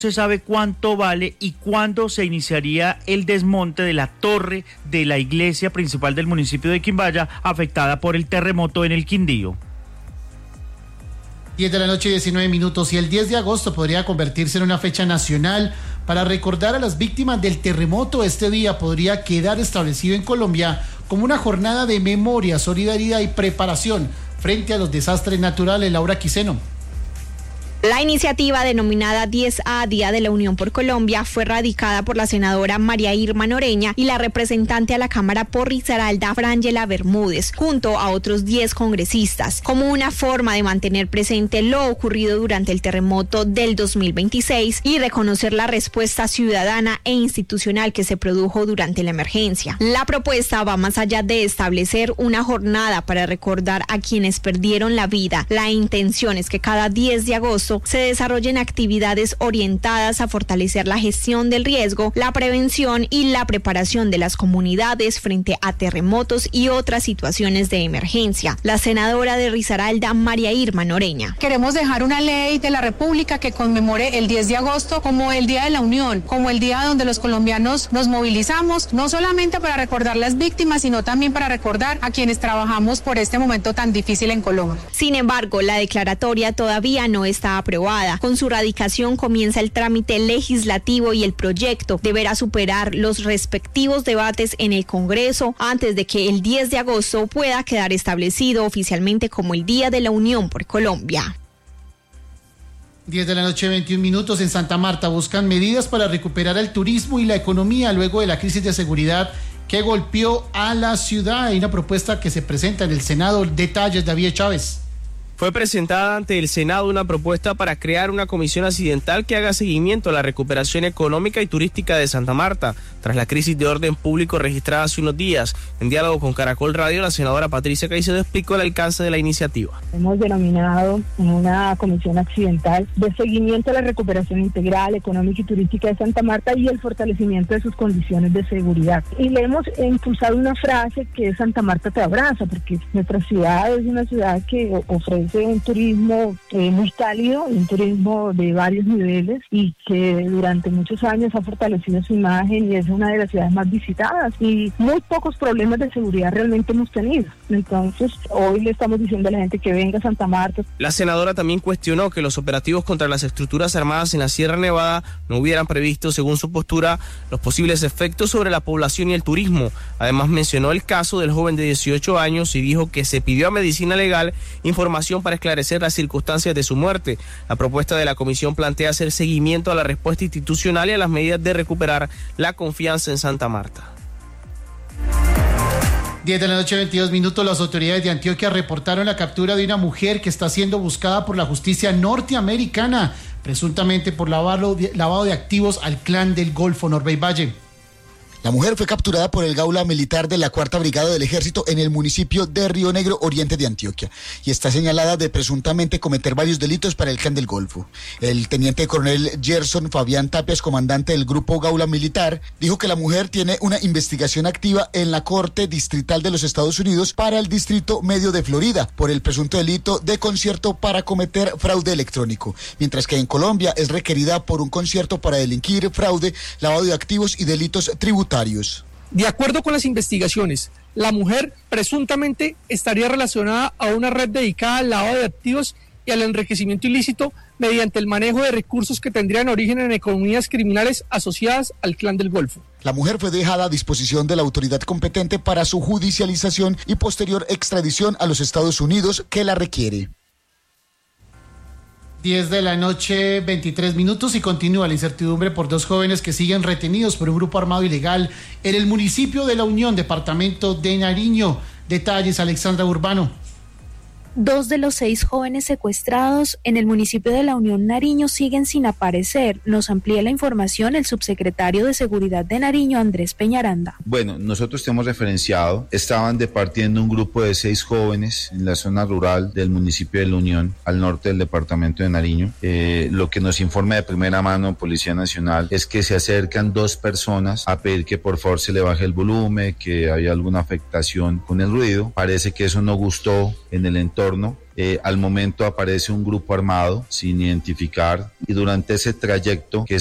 Se sabe cuánto vale y cuándo se iniciaría el desmonte de la torre de la iglesia principal del municipio de Quimbaya, afectada por el terremoto en el Quindío. 10 de la noche, 19 minutos, y el 10 de agosto podría convertirse en una fecha nacional para recordar a las víctimas del terremoto. Este día podría quedar establecido en Colombia como una jornada de memoria, solidaridad y preparación frente a los desastres naturales. Laura Quiseno. La iniciativa denominada 10A, Día de la Unión por Colombia, fue radicada por la senadora María Irma Noreña y la representante a la Cámara por Risaralda, Frangela Bermúdez, junto a otros 10 congresistas, como una forma de mantener presente lo ocurrido durante el terremoto del 2026 y reconocer la respuesta ciudadana e institucional que se produjo durante la emergencia. La propuesta va más allá de establecer una jornada para recordar a quienes perdieron la vida. La intención es que cada 10 de agosto se desarrollen actividades orientadas a fortalecer la gestión del riesgo, la prevención y la preparación de las comunidades frente a terremotos y otras situaciones de emergencia. La senadora de Risaralda, María Irma Noreña. Queremos dejar una ley de la República que conmemore el 10 de agosto como el Día de la Unión, como el día donde los colombianos nos movilizamos, no solamente para recordar las víctimas, sino también para recordar a quienes trabajamos por este momento tan difícil en Colombia. Sin embargo, la declaratoria todavía no está aprobada. Con su radicación comienza el trámite legislativo y el proyecto deberá superar los respectivos debates en el Congreso antes de que el 10 de agosto pueda quedar establecido oficialmente como el Día de la Unión por Colombia. 10 de la noche, 21 minutos. En Santa Marta buscan medidas para recuperar el turismo y la economía luego de la crisis de seguridad que golpeó a la ciudad. Hay una propuesta que se presenta en el Senado. Detalles, David Chávez. Fue presentada ante el Senado una propuesta para crear una comisión accidental que haga seguimiento a la recuperación económica y turística de Santa Marta, tras la crisis de orden público registrada hace unos días. En diálogo con Caracol Radio, la senadora Patricia Caicedo explicó el alcance de la iniciativa. Hemos denominado una comisión accidental de seguimiento a la recuperación integral, económica y turística de Santa Marta y el fortalecimiento de sus condiciones de seguridad. Y le hemos impulsado una frase que es Santa Marta te abraza, porque nuestra ciudad es una ciudad que ofrece un turismo muy cálido, un turismo de varios niveles y que durante muchos años ha fortalecido su imagen y es una de las ciudades más visitadas y muy pocos problemas de seguridad realmente hemos tenido. Entonces hoy le estamos diciendo a la gente que venga a Santa Marta. La senadora también cuestionó que los operativos contra las estructuras armadas en la Sierra Nevada no hubieran previsto, según su postura, los posibles efectos sobre la población y el turismo. Además mencionó el caso del joven de 18 años y dijo que se pidió a Medicina Legal información para esclarecer las circunstancias de su muerte. La propuesta de la comisión plantea hacer seguimiento a la respuesta institucional y a las medidas de recuperar la confianza en Santa Marta. 10 de la noche, 22 minutos. Las autoridades de Antioquia reportaron la captura de una mujer que está siendo buscada por la justicia norteamericana, presuntamente por lavado de activos al Clan del Golfo. Norbey Valle. La mujer fue capturada por el Gaula Militar de la 4ª Brigada del Ejército en el municipio de Río Negro, oriente de Antioquia, y está señalada de presuntamente cometer varios delitos para el Clan del Golfo. El teniente coronel Gerson Fabián Tapias, comandante del grupo Gaula Militar, dijo que la mujer tiene una investigación activa en la Corte Distrital de los Estados Unidos para el Distrito Medio de Florida por el presunto delito de concierto para cometer fraude electrónico, mientras que en Colombia es requerida por un concierto para delinquir fraude, lavado de activos y delitos tributarios. De acuerdo con las investigaciones, la mujer presuntamente estaría relacionada a una red dedicada al lavado de activos y al enriquecimiento ilícito mediante el manejo de recursos que tendrían origen en economías criminales asociadas al Clan del Golfo. La mujer fue dejada a disposición de la autoridad competente para su judicialización y posterior extradición a los Estados Unidos que la requiere. 10 de la noche, 23 minutos, y continúa la incertidumbre por 2 jóvenes que siguen retenidos por un grupo armado ilegal en el municipio de La Unión, departamento de Nariño. Detalles, Alexandra Urbano. 2 de los 6 jóvenes secuestrados en el municipio de La Unión, Nariño, siguen sin aparecer. Nos amplía la información el subsecretario de Seguridad de Nariño, Andrés Peñaranda. Bueno, nosotros te hemos referenciado, estaban departiendo un grupo de 6 jóvenes en la zona rural del municipio de La Unión, al norte del departamento de Nariño. Lo que nos informa de primera mano Policía Nacional es que se acercan 2 personas a pedir que por favor se le baje el volumen, que había alguna afectación con el ruido. Parece que eso no gustó en el entorno. Al momento aparece un grupo armado sin identificar y durante ese trayecto, que